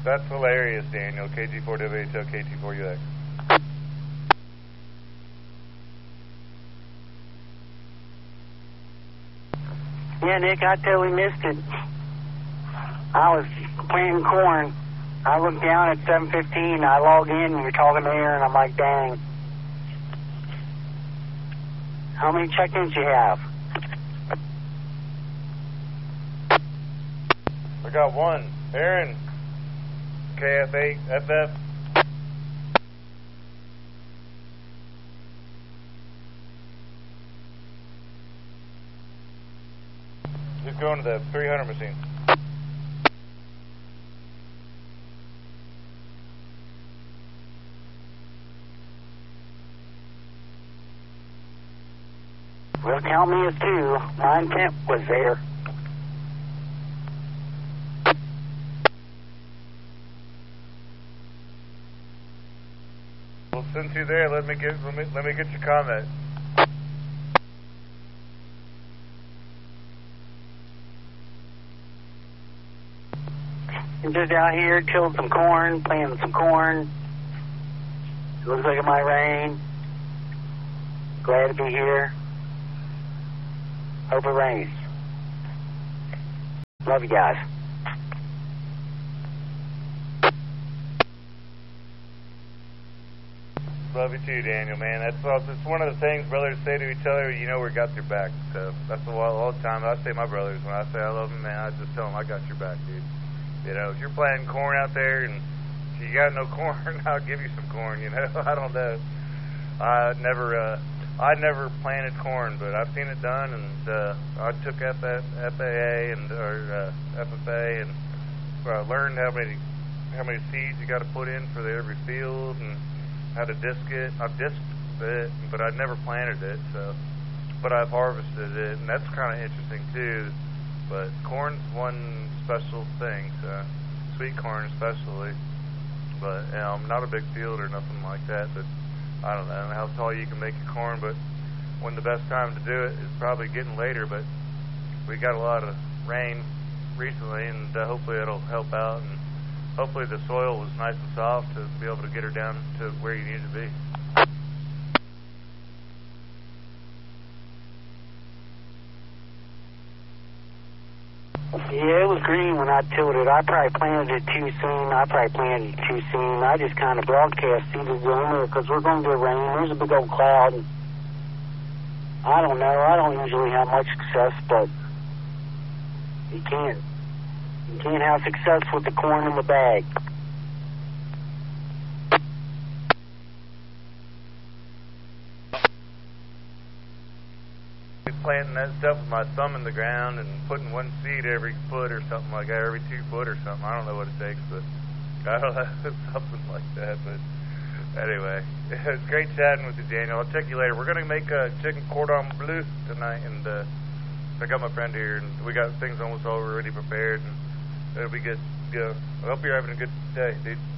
That's hilarious, Daniel. KG4WHL, KT4UX. Yeah, Nick, I totally missed it. I was planting corn. I looked down at 7:15. I log in, and you're talking there, and I'm like, dang. How many check-ins you have? I got one. Aaron. KF8, FF. He's going to the 300 machine. Well, count me as two. My intent was there. Well, since you're there, let me get your comment. I'm just out here tilling some corn, planting some corn. It looks like it might rain. Glad to be here. Hope it rains. Love you guys. Love you too, Daniel, man. It's one of the things brothers say to each other, you know we got your back. So that's all the time I say to my brothers. When I say I love them, man, I just tell them I got your back, dude. You know, if you're planting corn out there and if you got no corn, I'll give you some corn, you know. I don't know. I never planted corn, but I've seen it done, and I took FFA and learned how many seeds you got to put in for every field and how to disc it. I've disked it, but I've never planted it. But I've harvested it, and that's kind of interesting too. But corn's one special thing, so sweet corn especially. But I'm not a big field or nothing like that. But I don't know how tall you can make your corn, but when the best time to do it is probably getting later. But we got a lot of rain recently, and hopefully it'll help out. And hopefully the soil was nice and soft to be able to get her down to where you need to be. Yeah, it was green when I tilled it. I probably planted it too soon. I just kind of broadcast seeded it on there because we're going to get rain. There's a big old cloud. I don't know. I don't usually have much success, but you can't have success with the corn in the bag. Planting that stuff with my thumb in the ground and putting one seed every foot or something like that, every 2 foot or something. I don't know what it takes, but I don't know, something like that. But anyway, it's great chatting with you, Daniel. I'll check you later. We're going to make chicken cordon bleu tonight, and I got my friend here, and we got things almost already prepared, and it'll be good. I hope you're having a good day, dude.